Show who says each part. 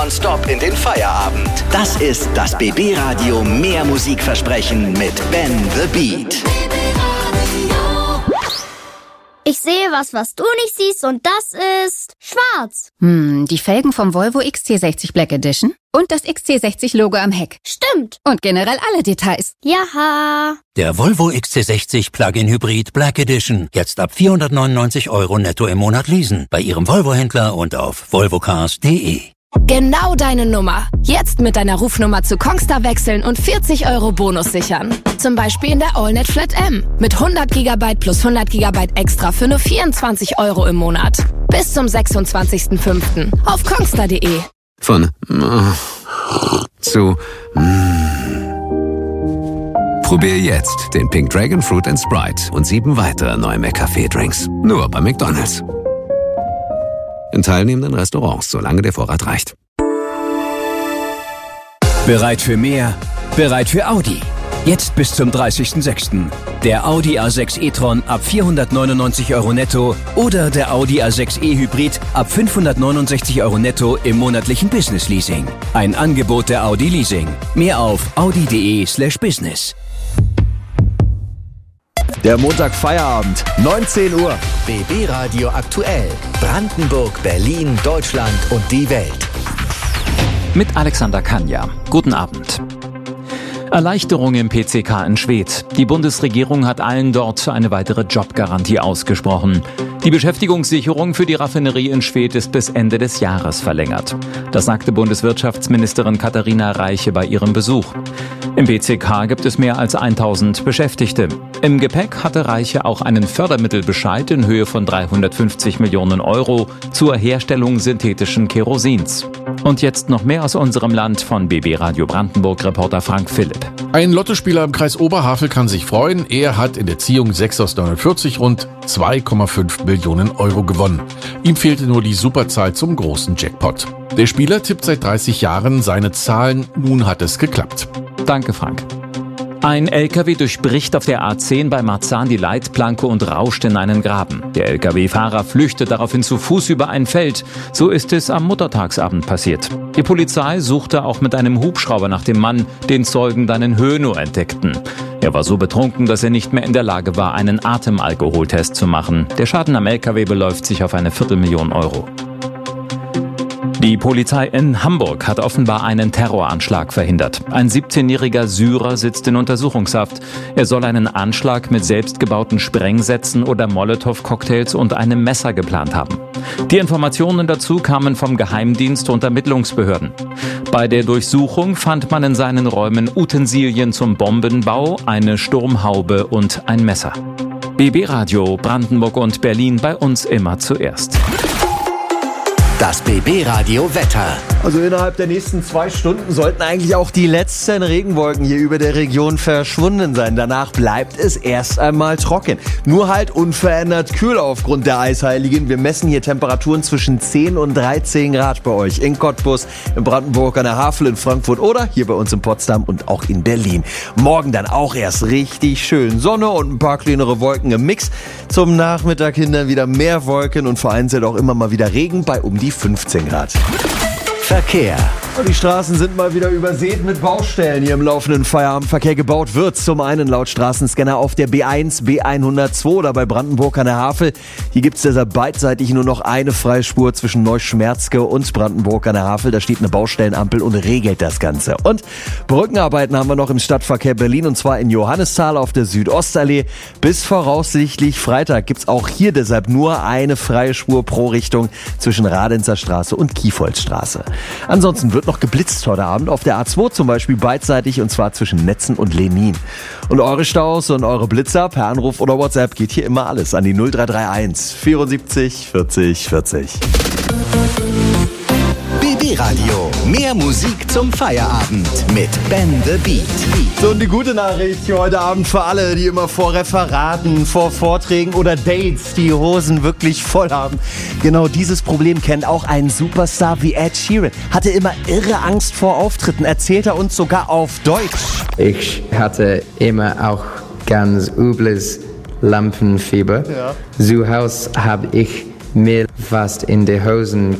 Speaker 1: nonstop in den Feierabend. Das ist das BB Radio Mehr Musikversprechen mit Ben the Beat.
Speaker 2: Ich sehe was du nicht siehst und das ist schwarz.
Speaker 3: Die Felgen vom Volvo XC60 Black Edition und das XC60-Logo am Heck.
Speaker 2: Stimmt.
Speaker 3: Und generell alle Details.
Speaker 2: Jaha.
Speaker 4: Der Volvo XC60 Plug-in Hybrid Black Edition. Jetzt ab 499 € netto im Monat leasen. Bei Ihrem Volvo-Händler und auf volvocars.de.
Speaker 5: Genau deine Nummer. Jetzt mit deiner Rufnummer zu Kongstar wechseln und 40 € Bonus sichern. Zum Beispiel in der AllNet Flat M. Mit 100 GB plus 100 GB extra für nur 24 € im Monat. Bis zum 26.05. auf kongstar.de.
Speaker 6: Von zu Probier jetzt den Pink Dragon Fruit & Sprite und 7 weitere neue McCafé-Drinks. Nur bei McDonald's. In teilnehmenden Restaurants, solange der Vorrat reicht.
Speaker 7: Bereit für mehr? Bereit für Audi. Jetzt bis zum 30.06. Der Audi A6 e-tron ab 499 € netto oder der Audi A6 e-Hybrid ab 569 € netto im monatlichen Business-Leasing. Ein Angebot der Audi Leasing. Mehr auf audi.de/business.
Speaker 8: Der Montag Feierabend, 19 Uhr.
Speaker 1: BB Radio aktuell. Brandenburg, Berlin, Deutschland und die Welt.
Speaker 9: Mit Alexander Kanja. Guten Abend. Erleichterung im PCK in Schwedt. Die Bundesregierung hat allen dort eine weitere Jobgarantie ausgesprochen. Die Beschäftigungssicherung für die Raffinerie in Schwedt ist bis Ende des Jahres verlängert. Das sagte Bundeswirtschaftsministerin Katharina Reiche bei ihrem Besuch. Im PCK gibt es mehr als 1000 Beschäftigte. Im Gepäck hatte Reiche auch einen Fördermittelbescheid in Höhe von 350 Millionen € zur Herstellung synthetischen Kerosins. Und jetzt noch mehr aus unserem Land von BB Radio Brandenburg-Reporter Frank Philipp.
Speaker 10: Ein Lottospieler im Kreis Oberhavel kann sich freuen. Er hat in der Ziehung 6 aus 49 rund 2,5 Millionen € gewonnen. Ihm fehlte nur die Superzahl zum großen Jackpot. Der Spieler tippt seit 30 Jahren seine Zahlen. Nun hat es geklappt.
Speaker 9: Danke, Frank. Ein LKW durchbricht auf der A10 bei Marzahn die Leitplanke und rauscht in einen Graben. Der LKW-Fahrer flüchtet daraufhin zu Fuß über ein Feld. So ist es am Muttertagsabend passiert. Die Polizei suchte auch mit einem Hubschrauber nach dem Mann, den Zeugen dann in Hönow entdeckten. Er war so betrunken, dass er nicht mehr in der Lage war, einen Atemalkoholtest zu machen. Der Schaden am LKW beläuft sich auf eine 250.000 €. Die Polizei in Hamburg hat offenbar einen Terroranschlag verhindert. Ein 17-jähriger Syrer sitzt in Untersuchungshaft. Er soll einen Anschlag mit selbstgebauten Sprengsätzen oder Molotow-Cocktails und einem Messer geplant haben. Die Informationen dazu kamen vom Geheimdienst und Ermittlungsbehörden. Bei der Durchsuchung fand man in seinen Räumen Utensilien zum Bombenbau, eine Sturmhaube und ein Messer. BB Radio Brandenburg und Berlin, bei uns immer zuerst.
Speaker 1: Das BB Radio Wetter.
Speaker 8: Also innerhalb der nächsten 2 Stunden sollten eigentlich auch die letzten Regenwolken hier über der Region verschwunden sein. Danach bleibt es erst einmal trocken. Nur halt unverändert kühl aufgrund der Eisheiligen. Wir messen hier Temperaturen zwischen 10 und 13 Grad bei euch. In Cottbus, in Brandenburg an der Havel, in Frankfurt oder hier bei uns in Potsdam und auch in Berlin. Morgen dann auch erst richtig schön. Sonne und ein paar kleinere Wolken im Mix. Zum Nachmittag hin dann wieder mehr Wolken und vereinzelt auch immer mal wieder Regen bei um die 15 Grad.
Speaker 1: Verkehr.
Speaker 8: Die Straßen sind mal wieder übersät mit Baustellen. Hier im laufenden Feierabendverkehr gebaut wird. Zum einen laut Straßenscanner auf der B1, B102 oder bei Brandenburg an der Havel. Hier gibt es deshalb beidseitig nur noch eine Freispur zwischen Neuschmerzke und Brandenburg an der Havel. Da steht eine Baustellenampel und regelt das Ganze. Und Brückenarbeiten haben wir noch im Stadtverkehr Berlin und zwar in Johannisthal auf der Südostallee. Bis voraussichtlich Freitag gibt es auch hier deshalb nur eine Freispur pro Richtung zwischen Radenzer Straße und Kiefholzstraße. Ansonsten wird noch geblitzt heute Abend auf der A2 zum Beispiel beidseitig und zwar zwischen Netzen und Lenin. Und eure Staus und eure Blitzer per Anruf oder WhatsApp geht hier immer alles an die 0331 74 40 40.
Speaker 1: BB Radio. Mehr Musik zum Feierabend mit Ben the Beat.
Speaker 8: So, und die gute Nachricht hier heute Abend für alle, die immer vor Referaten, vor Vorträgen oder Dates die Hosen wirklich voll haben. Genau dieses Problem kennt auch ein Superstar wie Ed Sheeran. Hatte immer irre Angst vor Auftritten, erzählt er uns sogar auf Deutsch.
Speaker 11: Ich hatte immer auch ganz übles Lampenfieber. Ja. Zu Hause habe ich mir fast in die Hosen